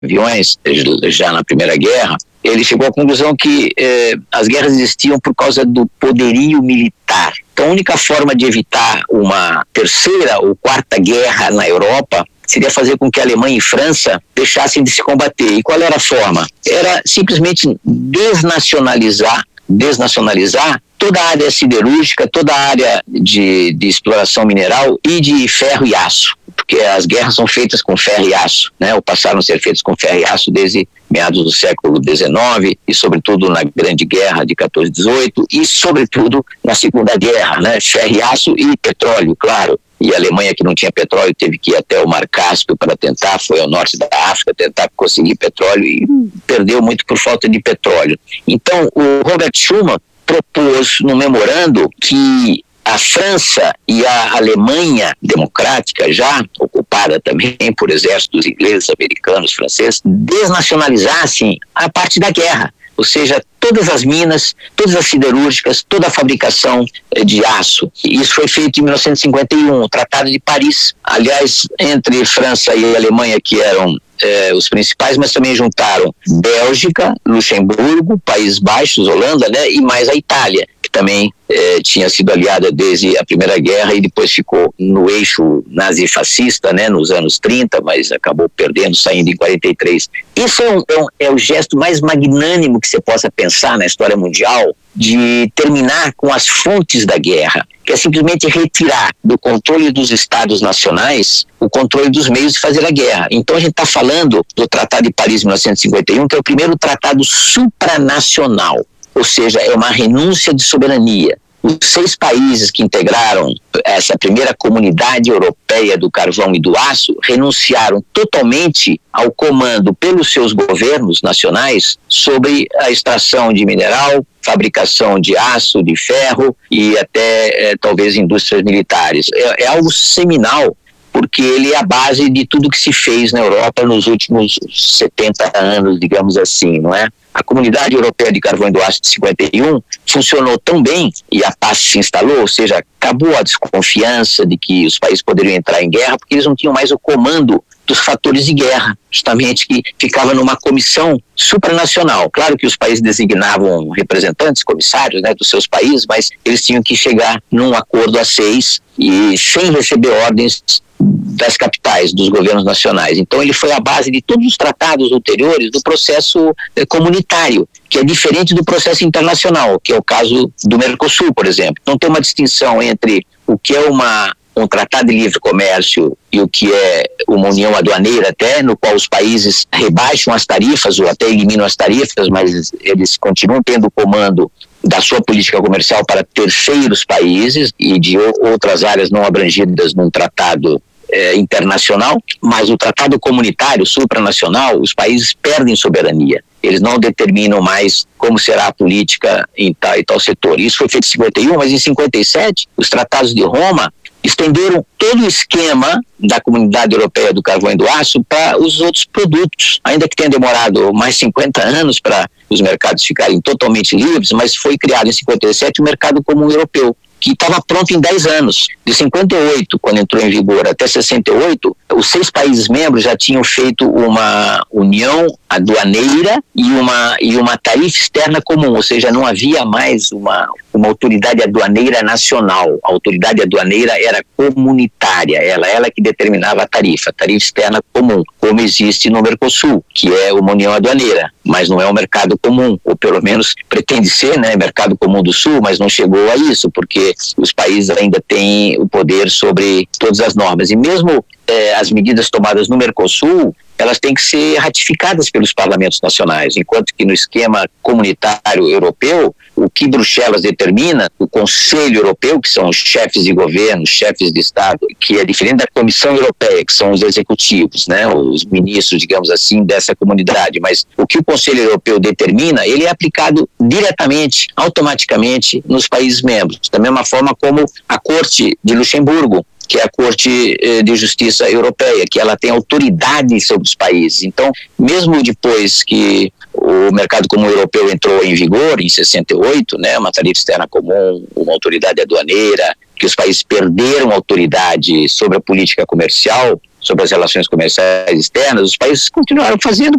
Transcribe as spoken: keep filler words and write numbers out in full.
aviões, já na Primeira Guerra, ele chegou à conclusão que eh, as guerras existiam por causa do poderio militar. Então, a única forma de evitar uma terceira ou quarta guerra na Europa seria fazer com que a Alemanha e França deixassem de se combater. E qual era a forma? Era simplesmente desnacionalizar, desnacionalizar toda a área siderúrgica, toda a área de, de exploração mineral e de ferro e aço. Porque as guerras são feitas com ferro e aço, né? Ou passaram a ser feitas com ferro e aço desde meados do século dezenove e sobretudo na Grande Guerra de quatorze e dezoito e sobretudo na Segunda Guerra, né? Ferro e aço e petróleo, claro. E a Alemanha, que não tinha petróleo, teve que ir até o Mar Cáspio para tentar, foi ao norte da África tentar conseguir petróleo e perdeu muito por falta de petróleo. Então, o Robert Schuman propôs no memorando que a França e a Alemanha democrática, já ocupada também por exércitos ingleses, americanos, franceses, desnacionalizassem a parte da guerra, ou seja, todas as minas, todas as siderúrgicas, toda a fabricação de aço. Isso foi feito em mil novecentos e cinquenta e um, o Tratado de Paris. Aliás, entre França e Alemanha, que eram eh, os principais, mas também juntaram Bélgica, Luxemburgo, Países Baixos, Holanda, né, e mais a Itália, que também eh, tinha sido aliada desde a Primeira Guerra e depois ficou no eixo nazi-fascista, né, nos anos trinta, mas acabou perdendo, saindo em quarenta e três. Isso é, um, é, um, é o gesto mais magnânimo que você possa pensar na história mundial, de terminar com as fontes da guerra, que é simplesmente retirar do controle dos estados nacionais o controle dos meios de fazer a guerra. Então a gente está falando do Tratado de Paris de mil novecentos e cinquenta e um, que é o primeiro tratado supranacional, ou seja, é uma renúncia de soberania. Os seis países que integraram essa primeira comunidade europeia do carvão e do aço renunciaram totalmente ao comando pelos seus governos nacionais sobre a extração de mineral, fabricação de aço, de ferro e até é, talvez indústrias militares. É, é algo seminal, porque ele é a base de tudo que se fez na Europa nos últimos setenta anos, digamos assim, não é? A Comunidade Europeia de Carvão e do Aço de cinquenta e um funcionou tão bem e a paz se instalou, ou seja, acabou a desconfiança de que os países poderiam entrar em guerra porque eles não tinham mais o comando dos fatores de guerra, justamente que ficava numa comissão supranacional. Claro que os países designavam representantes, comissários, né, dos seus países, mas eles tinham que chegar num acordo a seis e sem receber ordens das capitais, dos governos nacionais. Então ele foi a base de todos os tratados ulteriores do processo eh, comunitário, que é diferente do processo internacional, que é o caso do Mercosul, por exemplo. Então tem uma distinção entre o que é uma um tratado de livre comércio e o que é uma união aduaneira até, no qual os países rebaixam as tarifas ou até eliminam as tarifas, mas eles continuam tendo o comando da sua política comercial para terceiros países e de outras áreas não abrangidas num tratado eh, internacional, mas o tratado comunitário, supranacional, os países perdem soberania. Eles não determinam mais como será a política em tal e tal setor. Isso foi feito em cinquenta e um, mas em cinquenta e sete, os tratados de Roma estenderam todo o esquema da Comunidade Europeia do Carvão e do Aço para os outros produtos, ainda que tenha demorado mais cinquenta anos para os mercados ficarem totalmente livres, mas foi criado em cinquenta e sete o Mercado Comum Europeu, que estava pronto em dez anos. De cinquenta e oito, quando entrou em vigor, até sessenta e oito, os seis países membros já tinham feito uma união aduaneira e uma, e uma tarifa externa comum, ou seja, não havia mais uma, uma autoridade aduaneira nacional. A autoridade aduaneira era comunitária, ela, ela que determinava a tarifa, a tarifa externa comum, como existe no Mercosul, que é uma união aduaneira, mas não é um mercado comum, ou pelo menos pretende ser, né, mercado comum do Sul, mas não chegou a isso, porque os países ainda têm o poder sobre todas as normas. E mesmo eh, as medidas tomadas no Mercosul, elas têm que ser ratificadas pelos parlamentos nacionais, enquanto que no esquema comunitário europeu, o que Bruxelas determina, o Conselho Europeu, que são os chefes de governo, chefes de Estado, que é diferente da Comissão Europeia, que são os executivos, né, os ministros, digamos assim, dessa comunidade, mas o que o Conselho Europeu determina, ele é aplicado diretamente, automaticamente, nos países membros, da mesma forma como a Corte de Luxemburgo, que é a Corte de Justiça Europeia, que ela tem autoridade sobre os países. Então, mesmo depois que o mercado comum europeu entrou em vigor, em sessenta e oito, né, uma tarifa externa comum, uma autoridade aduaneira, que os países perderam autoridade sobre a política comercial, sobre as relações comerciais externas, os países continuaram fazendo